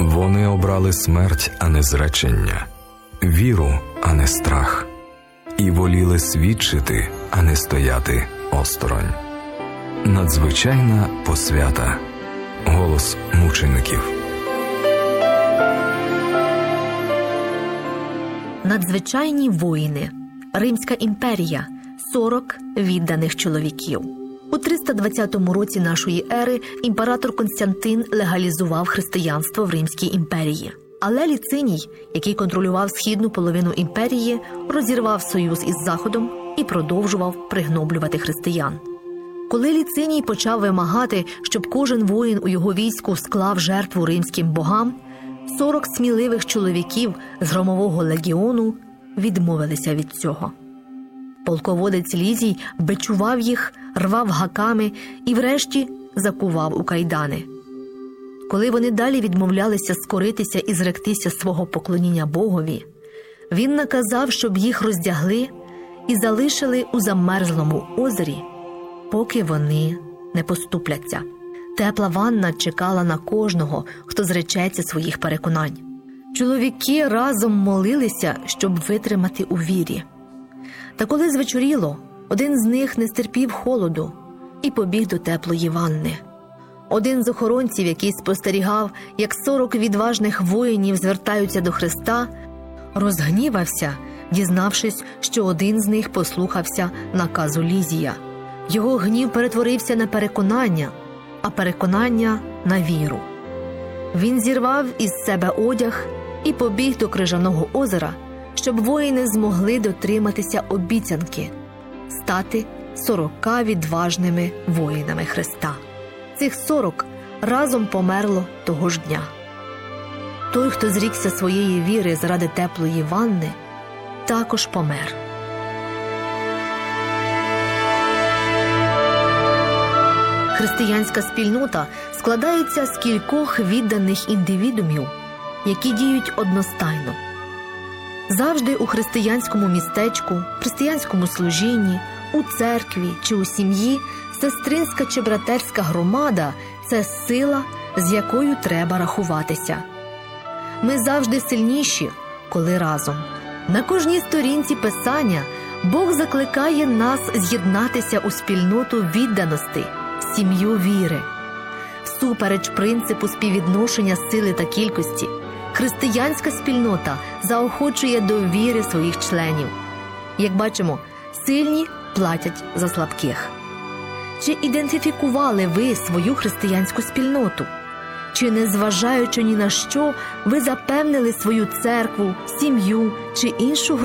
Вони обрали смерть, а не зречення, віру, а не страх, і воліли свідчити, а не стояти осторонь. Надзвичайна посвята. Голос мучеників. Надзвичайні воїни. Римська імперія. 40 відданих чоловіків. У 320 році нашої ери імператор Константин легалізував християнство в Римській імперії. Але Ліциній, який контролював східну половину імперії, розірвав союз із Заходом і продовжував пригноблювати християн. Коли Ліциній почав вимагати, щоб кожен воїн у його війську склав жертву римським богам, 40 сміливих чоловіків з громового легіону відмовилися від цього. Полководець Лізій бичував їх, рвав гаками і врешті закував у кайдани. Коли вони далі відмовлялися скоритися і зректися свого поклоніння Богові, він наказав, щоб їх роздягли і залишили у замерзлому озері, поки вони не поступляться. Тепла ванна чекала на кожного, хто зречеться своїх переконань. Чоловіки разом молилися, щоб витримати у вірі. Та коли звечоріло, один з них не стерпів холоду і побіг до теплої ванни. Один з охоронців, який спостерігав, як 40 відважних воїнів звертаються до Христа, розгнівався, дізнавшись, що один з них послухався наказу Лізія. Його гнів перетворився на переконання, а переконання – на віру. Він зірвав із себе одяг і побіг до крижаного озера, щоб воїни змогли дотриматися обіцянки – стати 40 відважними воїнами Христа. Цих 40 разом померло того ж дня. Той, хто зрікся своєї віри заради теплої ванни, також помер. Християнська спільнота складається з кількох відданих індивідумів, які діють одностайно. Завжди у християнському містечку, християнському служінні, у церкві чи у сім'ї сестринська чи братерська громада – це сила, з якою треба рахуватися. Ми завжди сильніші, коли разом. На кожній сторінці Писання Бог закликає нас з'єднатися у спільноту відданості, в сім'ю віри. Всупереч принципу співвідношення сили та кількості, християнська спільнота заохочує до віри своїх членів. Як бачимо, сильні платять за слабких. Чи ідентифікували ви свою християнську спільноту? Чи, незважаючи ні на що, ви запевнили свою церкву, сім'ю чи іншу